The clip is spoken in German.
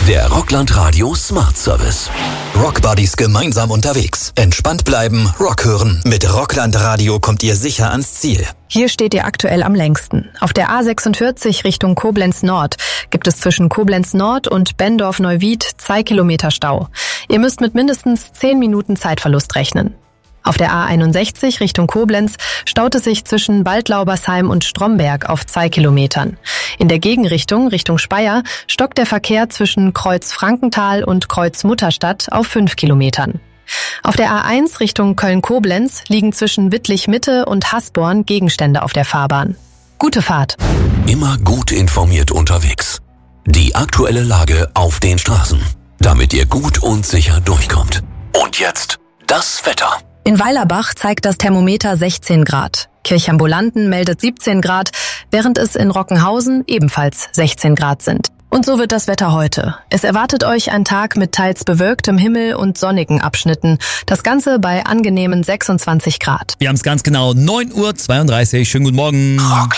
Der Rockland Radio Smart Service. Rockbuddies gemeinsam unterwegs. Entspannt bleiben, Rock hören. Mit Rockland Radio kommt ihr sicher ans Ziel. Hier steht ihr aktuell am längsten. Auf der A46 Richtung Koblenz Nord gibt es zwischen Koblenz Nord und Benndorf-Neuwied 2 Kilometer Stau. Ihr müsst mit mindestens 10 Minuten Zeitverlust rechnen. Auf der A61 Richtung Koblenz staut es sich zwischen Waldlaubersheim und Stromberg auf 2 Kilometern. In der Gegenrichtung, Richtung Speyer, stockt der Verkehr zwischen Kreuz Frankenthal und Kreuz Mutterstadt auf 5 Kilometern. Auf der A1 Richtung Köln-Koblenz liegen zwischen Wittlich-Mitte und Hasborn Gegenstände auf der Fahrbahn. Gute Fahrt! Immer gut informiert unterwegs. Die aktuelle Lage auf den Straßen, damit ihr gut und sicher durchkommt. Und jetzt das Wetter. In Weilerbach zeigt das Thermometer 16 Grad. Kirchambulanten meldet 17 Grad, während es in Rockenhausen ebenfalls 16 Grad sind. Und so wird das Wetter heute. Es erwartet euch ein Tag mit teils bewölktem Himmel und sonnigen Abschnitten. Das Ganze bei angenehmen 26 Grad. Wir haben es ganz genau 9:32 Uhr. Schönen guten Morgen. Rockland.